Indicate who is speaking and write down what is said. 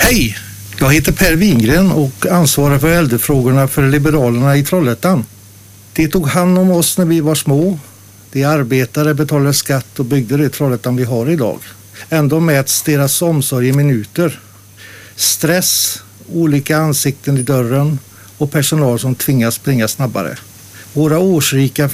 Speaker 1: Hej! Jag heter Per Wingren och ansvarar för äldrefrågorna för Liberalerna i Trollhättan. De tog hand om oss när vi var små. De arbetade, betalade skatt och byggde det Trollhättan vi har idag. Ändå mäts deras omsorg i minuter. Stress, olika ansikten i dörren och personal som tvingas springa snabbare. Våra årsrika